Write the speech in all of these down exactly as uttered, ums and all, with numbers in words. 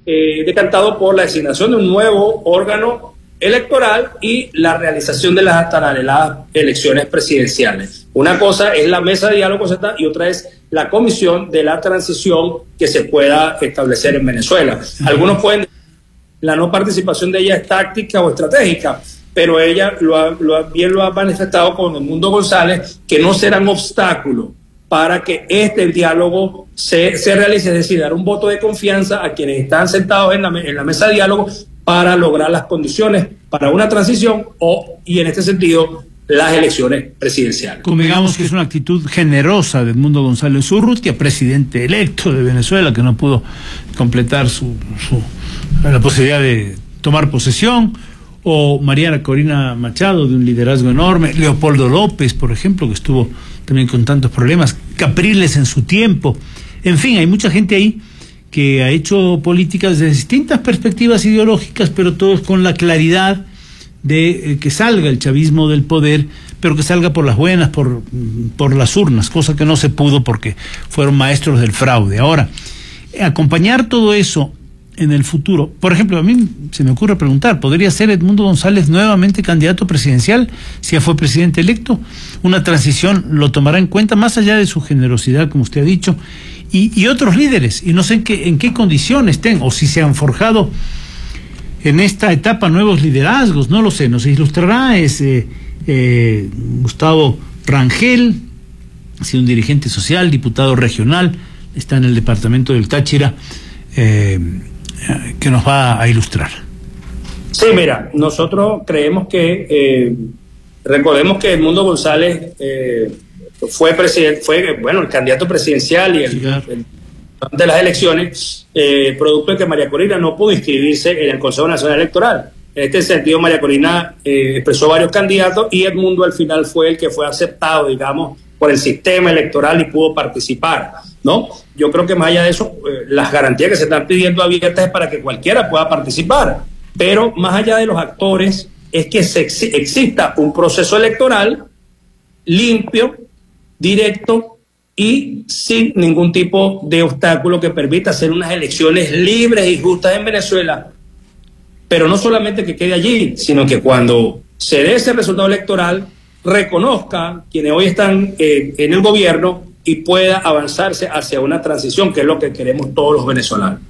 eh, decantado por la designación de un nuevo órgano electoral y la realización de las tan anheladas elecciones presidenciales. Una cosa es la mesa de diálogo y otra es la comisión de la transición que se pueda establecer en Venezuela. Algunos pueden decir que la no participación de ella es táctica o estratégica, pero ella lo ha, lo ha, bien lo ha manifestado con Edmundo González, que no serán obstáculo para que este diálogo se, se realice, es decir, dar un voto de confianza a quienes están sentados en la, en la mesa de diálogo para lograr las condiciones para una transición o, y en este sentido, las elecciones presidenciales. Convengamos que es una actitud generosa de Edmundo González Urrutia, presidente electo de Venezuela, que no pudo completar su, su la posibilidad de tomar posesión, o Mariana Corina Machado, de un liderazgo enorme, Leopoldo López, por ejemplo, que estuvo también con tantos problemas, Capriles en su tiempo, en fin, hay mucha gente ahí que ha hecho políticas de distintas perspectivas ideológicas, pero todos con la claridad de eh, que salga el chavismo del poder, pero que salga por las buenas, por, por las urnas, cosa que no se pudo porque fueron maestros del fraude. Ahora, acompañar todo eso en el futuro, por ejemplo, a mí se me ocurre preguntar, ¿podría ser Edmundo González nuevamente candidato presidencial si ya fue presidente electo? Una transición lo tomará en cuenta, más allá de su generosidad, como usted ha dicho, y, y otros líderes, y no sé en qué, en qué condiciones estén, o si se han forjado en esta etapa nuevos liderazgos, no lo sé, nos ilustrará ese eh, Gustavo Rangel, ha sido un dirigente social, diputado regional, está en el departamento del Táchira, eh, que nos va a ilustrar. Sí, mira, nosotros creemos que, eh, recordemos que Edmundo González eh, fue presidente, fue, bueno, el candidato presidencial y el, sí, claro. el de las elecciones, eh, producto de que María Corina no pudo inscribirse en el Consejo Nacional Electoral. En este sentido, María Corina eh, expresó varios candidatos y Edmundo al final fue el que fue aceptado, digamos, por el sistema electoral y pudo participar, ¿no? Yo creo que más allá de eso, eh, las garantías que se están pidiendo abiertas es para que cualquiera pueda participar, pero más allá de los actores es que se ex exista un proceso electoral limpio, directo y sin ningún tipo de obstáculo que permita hacer unas elecciones libres y justas en Venezuela. Pero no solamente que quede allí, sino que cuando se dé ese resultado electoral, reconozca quienes hoy están eh, en el gobierno y pueda avanzarse hacia una transición, que es lo que queremos todos los venezolanos.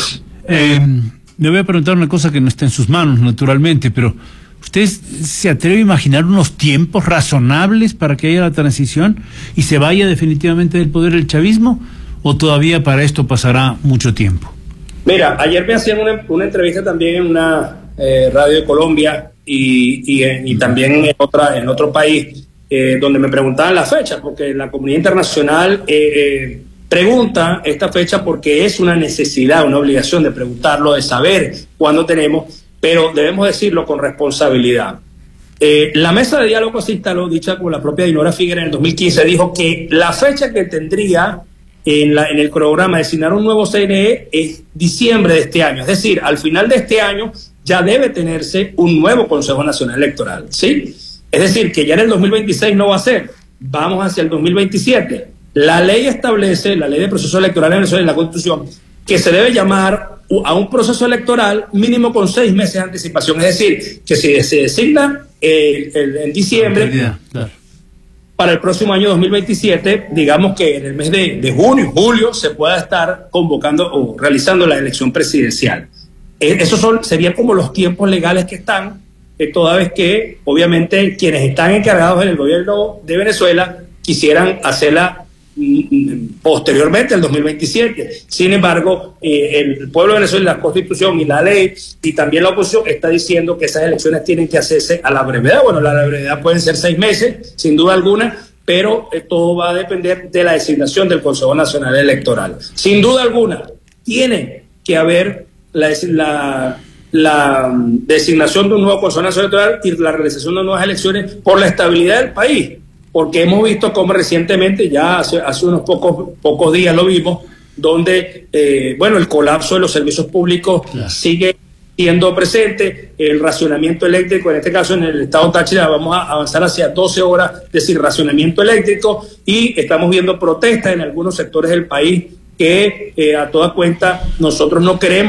Eh, le voy a preguntar una cosa que no está en sus manos, naturalmente, pero ¿usted se atreve a imaginar unos tiempos razonables para que haya la transición y se vaya definitivamente del poder el chavismo? ¿O todavía para esto pasará mucho tiempo? Mira, ayer me hacían una, una entrevista también en una eh, radio de Colombia y, y, y también en, otra, en otro país, eh, donde me preguntaban la fecha, porque la comunidad internacional eh, eh, pregunta esta fecha porque es una necesidad, una obligación de preguntarlo, de saber cuándo tenemos, pero debemos decirlo con responsabilidad. Eh, la mesa de diálogo se instaló, dicha por la propia Dinora Figuera en el dos mil quince, dijo que la fecha que tendría en, la, en el programa de designar un nuevo C N E es diciembre de este año, es decir, al final de este año ya debe tenerse un nuevo Consejo Nacional Electoral, ¿sí? Es decir, que ya en el dos mil veintiséis no va a ser, vamos hacia el dos mil veintisiete. La ley establece, la ley de proceso electoral en Venezuela y la Constitución, que se debe llamar a un proceso electoral mínimo con seis meses de anticipación. Es decir, que si se designa eh, el, en diciembre, claro, claro, para el próximo año dos mil veintisiete, digamos que en el mes de, de junio, julio, se pueda estar convocando o realizando la elección presidencial. Eh, esos son, serían como los tiempos legales que están, eh, toda vez que, obviamente, quienes están encargados en el gobierno de Venezuela quisieran hacerla posteriormente al dos mil veintisiete. Sin embargo, eh, el pueblo de Venezuela, la Constitución y la ley y también la oposición está diciendo que esas elecciones tienen que hacerse a la brevedad. Bueno, la brevedad pueden ser seis meses, sin duda alguna, pero eh, todo va a depender de la designación del Consejo Nacional Electoral. Sin duda alguna, tiene que haber la, la, la designación de un nuevo Consejo Nacional Electoral y la realización de nuevas elecciones por la estabilidad del país. Porque hemos visto cómo recientemente, ya hace, hace unos pocos, pocos días lo vimos, donde, eh, bueno, el colapso de los servicios públicos claro. sigue siendo presente, el racionamiento eléctrico, en este caso en el estado Táchira vamos a avanzar hacia doce horas, es decir, racionamiento eléctrico, y estamos viendo protestas en algunos sectores del país que eh, a toda cuenta nosotros no queremos